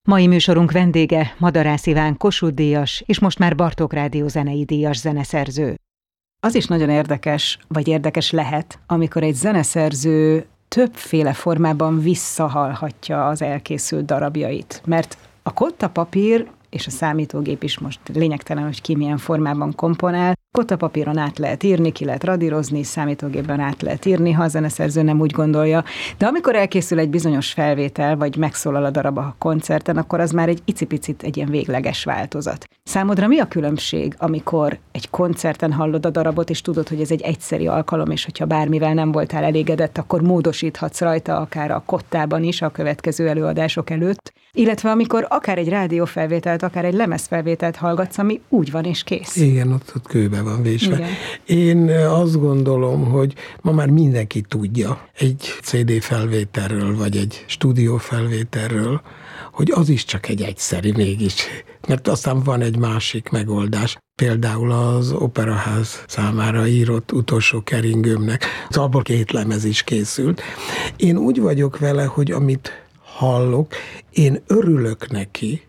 Mai műsorunk vendége Madarász Iván Kossuth-díjas és most már Bartók Rádió zenei díjas zeneszerző. Az is nagyon érdekes, vagy érdekes lehet, amikor egy zeneszerző többféle formában visszahallhatja az elkészült darabjait. Mert a kottapapír és a számítógép is most lényegtelen, hogy ki milyen formában komponál. Kottapapíron át lehet írni, ki lehet radírozni, számítógépben át lehet írni, ha a zeneszerző nem úgy gondolja. De amikor elkészül egy bizonyos felvétel, vagy megszólal a darab a koncerten, akkor az már egy icipicit egy ilyen végleges változat. Számodra mi a különbség, amikor egy koncerten hallod a darabot, és tudod, hogy ez egy egyszeri alkalom, és hogyha bármivel nem voltál elégedett, akkor módosíthatsz rajta, akár a kottában is, a következő előadások előtt, illetve amikor akár egy rádiófelvételt, akár egy lemezfelvételt hallgatsz, ami úgy van és kész. Igen, ott kőbe van vésve. Igen. Én azt gondolom, hogy ma már mindenki tudja egy CD felvételről, vagy egy stúdió felvételről, hogy az is csak egy egyszeri mégis. Mert aztán van egy másik megoldás. Például az Operaház számára írott utolsó keringőmnek, az abból 2 lemez is készült. Én úgy vagyok vele, hogy amit hallok, én örülök neki,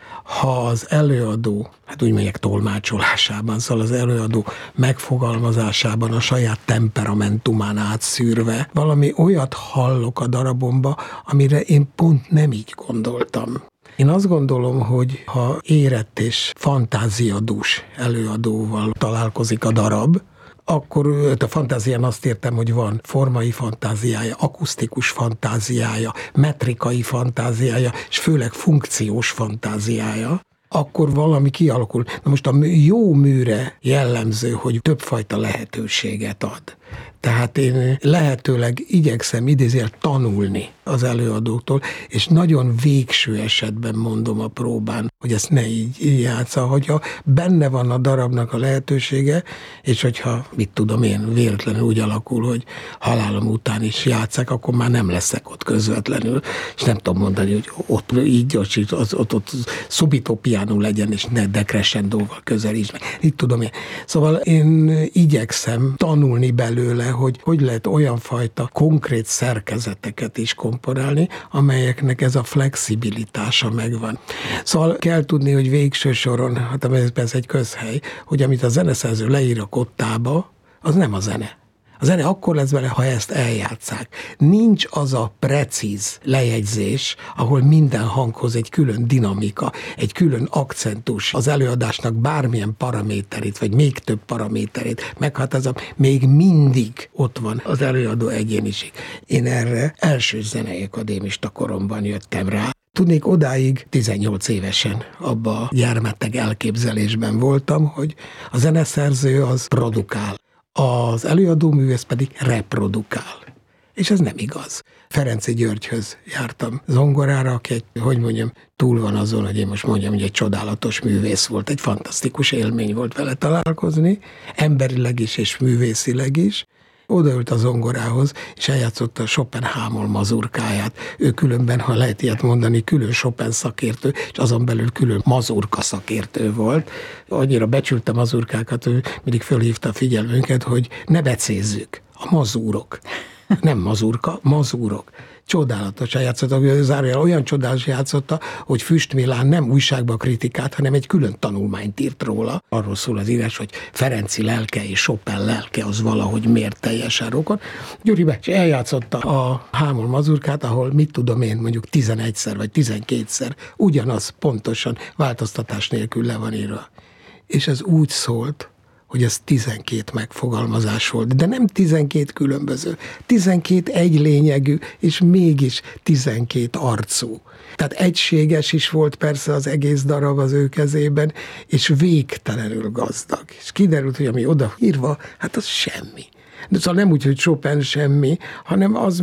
ha az előadó, hát úgy mondják tolmácsolásában, szóval az előadó megfogalmazásában a saját temperamentumán átszűrve valami olyat hallok a darabomba, amire én pont nem így gondoltam. Én azt gondolom, hogy ha érett és fantáziadús előadóval találkozik a darab, akkor a fantázián azt értem, hogy van formai fantáziája, akusztikus fantáziája, metrikai fantáziája, és főleg funkciós fantáziája, akkor valami kialakul. Na most a jó műre jellemző, hogy többfajta lehetőséget ad. Tehát én lehetőleg igyekszem idézőjel tanulni az előadóktól, és nagyon végső esetben mondom a próbán, hogy ezt ne így játsza, hogyha benne van a darabnak a lehetősége, és hogyha, mit tudom én, véletlenül úgy alakul, hogy halálom után is játszák, akkor már nem leszek ott közvetlenül, és nem tudom mondani, hogy ott így, ott subito piano legyen, és ne decrescendóval közelítsd meg. Itt tudom én. Szóval én igyekszem tanulni belőle, hogy lehet olyan fajta konkrét szerkezeteket is komponálni, amelyeknek ez a flexibilitása megvan. Szóval kell tudni, hogy végső soron, hát ez egy közhely, hogy amit a zeneszerző leír a kottába, az nem a zene. A zene akkor lesz vele, ha ezt eljátszák. Nincs az a precíz lejegyzés, ahol minden hanghoz egy külön dinamika, egy külön akcentus, az előadásnak bármilyen paraméterét, vagy még több paraméterét meghatározom, még mindig ott van az előadó egyéniség. Én erre első zenei akadémista koromban jöttem rá. Tudnék, odáig 18 évesen abba a gyermeteg elképzelésben voltam, hogy a zeneszerző az produkál, az előadóművész pedig reprodukál. És ez nem igaz. Ferenczy Györgyhöz jártam zongorára, aki túl van azon, hogy én most mondjam, hogy egy csodálatos művész volt, egy fantasztikus élmény volt vele találkozni, emberileg is és művészileg is. Odaült a zongorához, és eljátszotta a Chopin hámol mazurkáját. Ő különben, ha lehet ilyet mondani, külön Chopin szakértő, és azon belül külön mazurka szakértő volt. Annyira becsülte a mazurkákat, ő mindig fölhívta a figyelmünket, hogy ne becézzük, a mazúrok. Nem mazurka, mazúrok. Csodálatosan játszotta, olyan csodálatos játszotta, hogy Füst Milán nem újságba kritikát, hanem egy külön tanulmányt írt róla. Arról szól az írás, hogy Ferenczy lelke és Chopin lelke az valahogy miért teljesen rokon. Gyuri bácsi eljátszotta a hámol mazurkát, ahol mit tudom én, mondjuk 11-szer vagy 12-szer ugyanaz pontosan változtatás nélkül le van írva. És ez úgy szólt, hogy ez 12 megfogalmazás volt, de nem 12 különböző, 12 egy lényegű, és mégis 12 arcú. Tehát egységes is volt persze az egész darab az ő kezében, és végtelenül gazdag. És kiderült, hogy ami odaírva, hát az semmi. De szóval nem úgy, hogy Chopin semmi, hanem az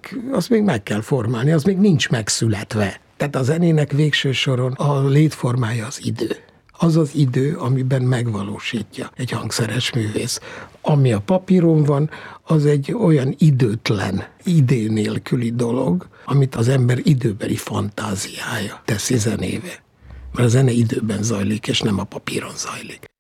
még meg kell formálni, az még nincs megszületve. Tehát a zenének végső soron a létformája az idő. Az az idő, amiben megvalósítja egy hangszeres művész. Ami a papíron van, az egy olyan időtlen, idő nélküli dolog, amit az ember időbeli fantáziája teszi zenévé. Mert a zene időben zajlik, és nem a papíron zajlik.